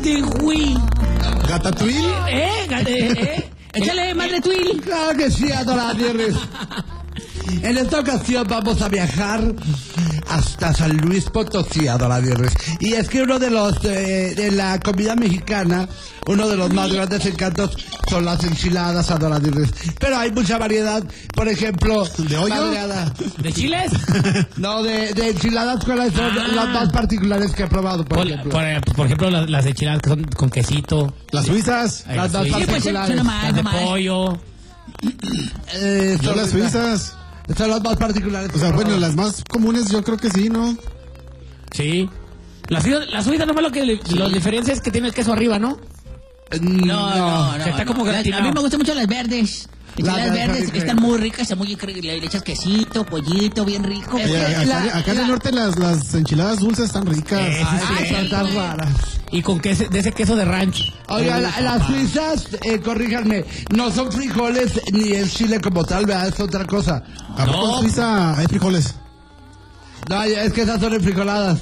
verde, güey. ¿Gatatouille? Échale más de Twill. Claro que sí, Adoradierres. En esta ocasión vamos a viajar hasta San Luis Potosí, Adoradierres. Y es que uno de los de la comida mexicana, uno de los más grandes encantos son las enchiladas, Adoradierres. Pero hay mucha variedad, por ejemplo, ¿de hoyo? madreada. ¿De chiles? No, de enchiladas, ¿cuáles son las más particulares que he probado, por ejemplo? Por ejemplo, las enchiladas que son con quesito. Las suizas. Las más Sí, pues, particulares. Las de pollo. No, las suizas. Son las más particulares. O sea, bueno, las más comunes yo creo que sí, ¿no? Sí. La suiza nomás lo que lo diferencia es que tiene el queso arriba, ¿no? No. Que está como A gratinado. mí me gustan mucho las verdes. Las verdes que están muy ricas, están muy le echas quesito, pollito, bien rico. Acá en el norte las enchiladas dulces están ricas. Son tan raras. Y con de ese queso de ranch. Oiga, las suizas, corríjanme, no son frijoles ni el chile como tal, ¿verdad? Es otra cosa. ¿A poco en Suiza hay frijoles? No, es que esas son enfrijoladas.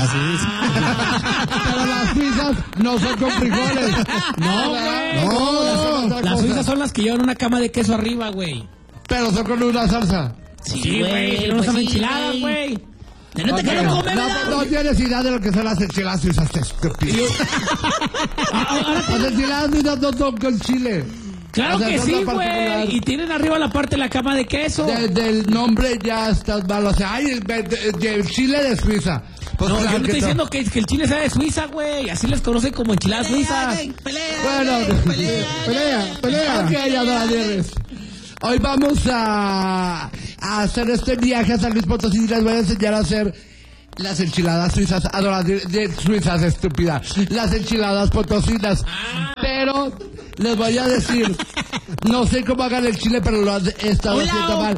Pero las suizas no son con frijoles. No, güey. No, Las suizas son las que llevan una cama de queso arriba, güey. pero son con una salsa. Sí, güey. No pues son sí, enchiladas, güey. güey. No te quiero comer, No tienes idea de lo que son las enchiladas suizas, estúpido. Las enchiladas suizas no son con chile. Claro O sea, que son sí, tan particular. güey. Y tienen arriba la parte de la cama de queso. Del nombre ya estás mal. O sea, hay el chile de Suiza. Pues No, claro yo no que estoy diciendo que el chile sea de Suiza, güey. Así les conocen como enchiladas suizas. Bueno, Pelea. Ok, Adoradierres. Hoy vamos a hacer este viaje a San Luis Potosí y les voy a enseñar a hacer las enchiladas suizas, de suizas, estúpida. Las enchiladas potosinas. Pero les voy a decir, no sé cómo hagan el chile, pero lo han estado haciendo mal.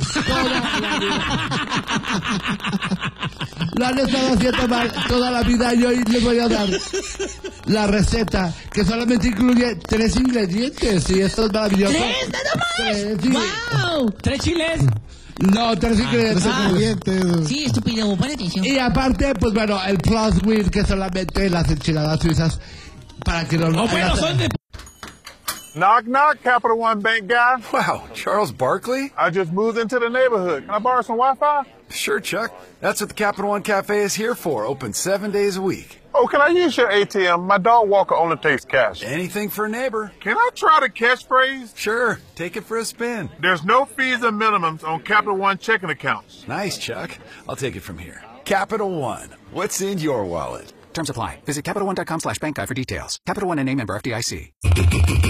Lo han estado haciendo mal toda la vida y hoy les voy a dar la receta que solamente incluye 3 ingredientes y esto es maravilloso. ¿Tres? ¡Nada más! 3, sí. ¡Wow! 3 chiles. No, 3 ingredientes. Sí, estúpido, pon atención. Y aparte, pues bueno, el plus with que solamente las enchiladas suizas para que no O bueno, son de... Knock, knock, Capital One Bank guy. Wow, Charles Barkley? I just moved into the neighborhood. Can I borrow some Wi-Fi? Sure, Chuck. That's what the Capital One Cafe is here for, open 7 days a week. Oh, can I use your ATM? My dog walker only takes cash. Anything for a neighbor. Can I try the catchphrase? Sure, take it for a spin. There's no fees or minimums on Capital One checking accounts. Nice, Chuck. I'll take it from here. Capital One, what's in your wallet? Terms apply. Visit CapitalOne.com/bankguide for details. Capital One and name member FDIC.